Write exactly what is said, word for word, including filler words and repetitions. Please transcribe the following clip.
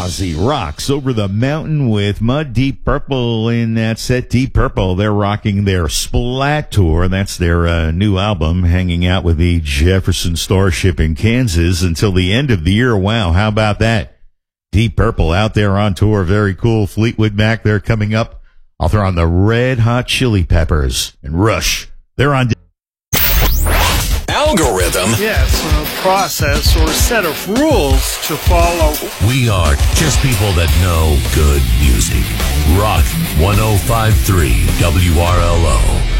Ozzy rocks over the mountain with Mud. Deep Purple in that set. Deep Purple, they're rocking their Splat Tour. That's their uh, new album, hanging out with the Jefferson Starship in Kansas until the end of the year. Wow, how about that? Deep Purple out there on tour. Very cool. Fleetwood Mac, they're coming up. I'll throw on the Red Hot Chili Peppers and Rush. They're on. Algorithm. Yes, a process or set of rules to follow. We are just people that know good music. Rock one oh five point three W R L O.